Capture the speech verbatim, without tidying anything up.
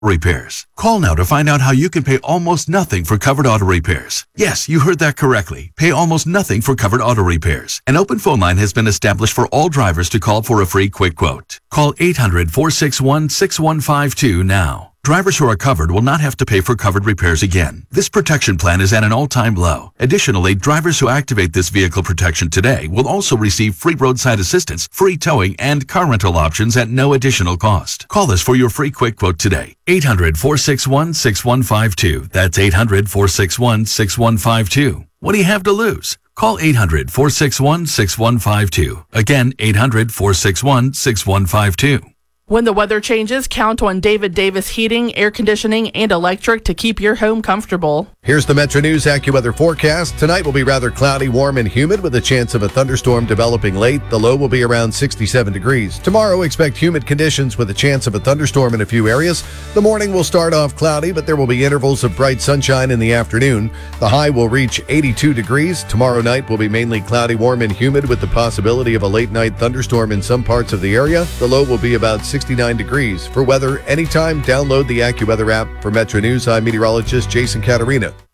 repairs. Call now to find out how you can pay almost nothing for covered auto repairs. Yes, you heard that correctly. Pay almost nothing for covered auto repairs. An open phone line has been established for all drivers to call for a free quick quote. Call eight hundred, four six one, six one five two now. Drivers who are covered will not have to pay for covered repairs again. This protection plan is at an all-time low. Additionally, drivers who activate this vehicle protection today will also receive free roadside assistance, free towing, and car rental options at no additional cost. Call us for your free quick quote today. eight hundred, four six one, six one five two. That's eight hundred, four six one, six one five two. What do you have to lose? Call eight hundred, four six one, six one five two. Again, eight hundred, four six one, six one five two. When the weather changes, count on David Davis Heating, Air Conditioning, and Electric to keep your home comfortable. Here's the Metro News AccuWeather forecast. Tonight will be rather cloudy, warm, and humid with a chance of a thunderstorm developing late. The low will be around sixty-seven degrees. Tomorrow, expect humid conditions with a chance of a thunderstorm in a few areas. The morning will start off cloudy, but there will be intervals of bright sunshine in the afternoon. The high will reach eighty-two degrees. Tomorrow night will be mainly cloudy, warm, and humid with the possibility of a late night thunderstorm in some parts of the area. The low will be about sixty-nine degrees. For weather anytime, download the AccuWeather app. For Metro News, I'm meteorologist Jason Catarina.